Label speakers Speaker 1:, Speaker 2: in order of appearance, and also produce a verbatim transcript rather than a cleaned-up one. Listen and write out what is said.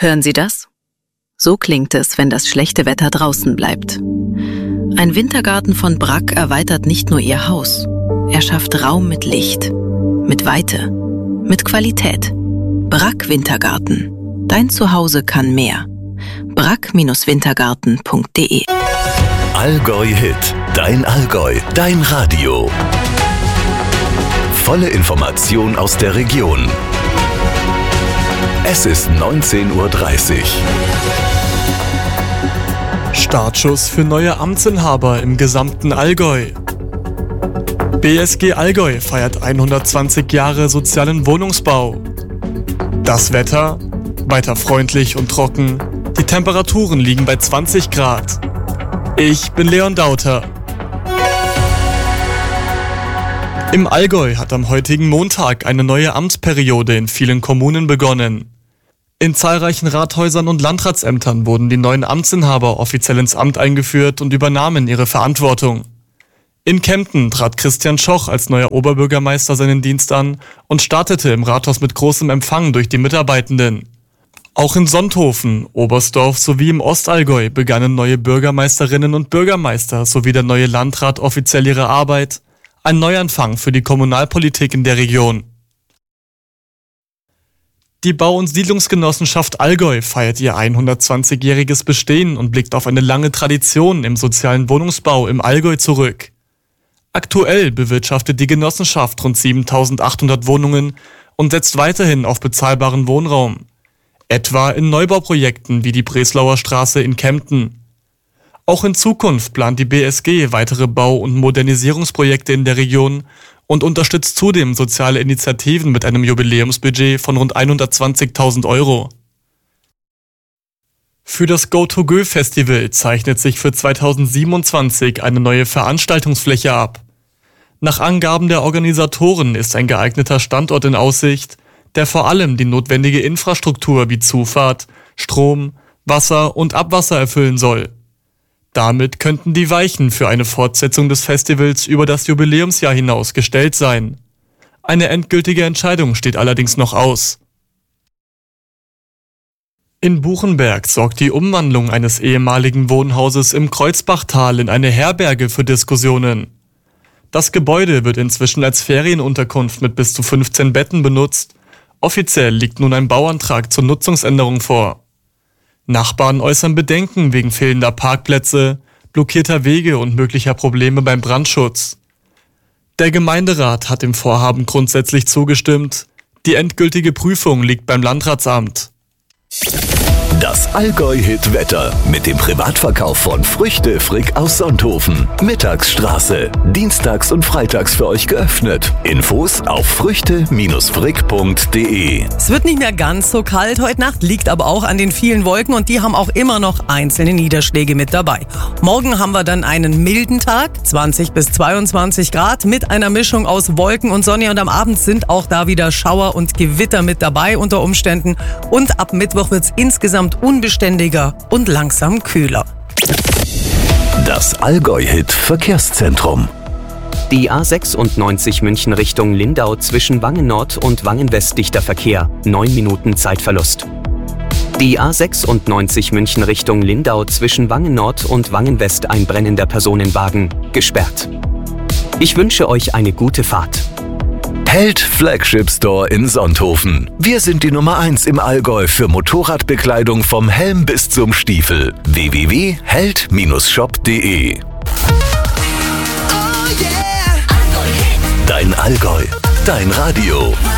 Speaker 1: Hören Sie das? So klingt es, wenn das schlechte Wetter draußen bleibt. Ein Wintergarten von Bragg erweitert nicht nur Ihr Haus. Er schafft Raum mit Licht, mit Weite, mit Qualität. Bragg Wintergarten. Dein Zuhause kann mehr. bragg Wintergarten punkt de
Speaker 2: Allgäu Hit. Dein Allgäu. Dein Radio. Volle Information aus der Region. Es ist neunzehn Uhr dreißig.
Speaker 3: Startschuss für neue Amtsinhaber im gesamten Allgäu. B S G Allgäu feiert hundertzwanzig Jahre sozialen Wohnungsbau. Das Wetter? Weiter freundlich und trocken. Die Temperaturen liegen bei zwanzig Grad. Ich bin Leon Dauter. Im Allgäu hat am heutigen Montag eine neue Amtsperiode in vielen Kommunen begonnen. In zahlreichen Rathäusern und Landratsämtern wurden die neuen Amtsinhaber offiziell ins Amt eingeführt und übernahmen ihre Verantwortung. In Kempten trat Christian Schoch als neuer Oberbürgermeister seinen Dienst an und startete im Rathaus mit großem Empfang durch die Mitarbeitenden. Auch in Sonthofen, Oberstdorf sowie im Ostallgäu begannen neue Bürgermeisterinnen und Bürgermeister sowie der neue Landrat offiziell ihre Arbeit. Ein Neuanfang für die Kommunalpolitik in der Region. Die Bau- und Siedlungsgenossenschaft Allgäu feiert ihr hundertzwanzigjähriges Bestehen und blickt auf eine lange Tradition im sozialen Wohnungsbau im Allgäu zurück. Aktuell bewirtschaftet die Genossenschaft rund siebentausendachthundert Wohnungen und setzt weiterhin auf bezahlbaren Wohnraum. Etwa in Neubauprojekten wie die Breslauer Straße in Kempten. Auch in Zukunft plant die B S G weitere Bau- und Modernisierungsprojekte in der Region und unterstützt zudem soziale Initiativen mit einem Jubiläumsbudget von rund hundertzwanzigtausend Euro. Für das Go-To-Go-Festival zeichnet sich für zweitausendsiebenundzwanzig eine neue Veranstaltungsfläche ab. Nach Angaben der Organisatoren ist ein geeigneter Standort in Aussicht, der vor allem die notwendige Infrastruktur wie Zufahrt, Strom, Wasser und Abwasser erfüllen soll. Damit könnten die Weichen für eine Fortsetzung des Festivals über das Jubiläumsjahr hinaus gestellt sein. Eine endgültige Entscheidung steht allerdings noch aus. In Buchenberg sorgt die Umwandlung eines ehemaligen Wohnhauses im Kreuzbachtal in eine Herberge für Diskussionen. Das Gebäude wird inzwischen als Ferienunterkunft mit bis zu fünfzehn Betten benutzt. Offiziell liegt nun ein Bauantrag zur Nutzungsänderung vor. Nachbarn äußern Bedenken wegen fehlender Parkplätze, blockierter Wege und möglicher Probleme beim Brandschutz. Der Gemeinderat hat dem Vorhaben grundsätzlich zugestimmt. Die endgültige Prüfung liegt beim Landratsamt.
Speaker 2: Das Allgäu-Hit-Wetter mit dem Privatverkauf von Früchte Frick aus Sonthofen. Mittagsstraße. Dienstags und freitags für euch geöffnet. Infos auf früchte frick punkt de.
Speaker 4: Es wird nicht mehr ganz so kalt heute Nacht, liegt aber auch an den vielen Wolken und die haben auch immer noch einzelne Niederschläge mit dabei. Morgen haben wir dann einen milden Tag, zwanzig bis zweiundzwanzig Grad mit einer Mischung aus Wolken und Sonne und am Abend sind auch da wieder Schauer und Gewitter mit dabei unter Umständen und ab Mittwoch wird es insgesamt unbeständiger und langsam kühler.
Speaker 2: Das Allgäu-Hit Verkehrszentrum.
Speaker 5: Die A sechsundneunzig München Richtung Lindau zwischen Wangen Nord und Wangen West dichter Verkehr, neun Minuten Zeitverlust. Die A sechsundneunzig München Richtung Lindau zwischen Wangen Nord und Wangen West ein brennender Personenwagen, gesperrt. Ich wünsche euch eine gute Fahrt.
Speaker 2: Held Flagship Store in Sonthofen. Wir sind die Nummer eins im Allgäu für Motorradbekleidung vom Helm bis zum Stiefel. w w w punkt held shop punkt de. Dein Allgäu, dein Radio.